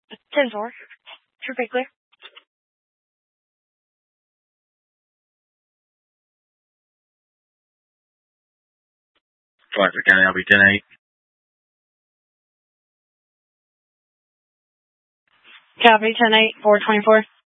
10-4. True pretty clear. Flagler County, I'll be 10-8. Copy, 10-8, 424.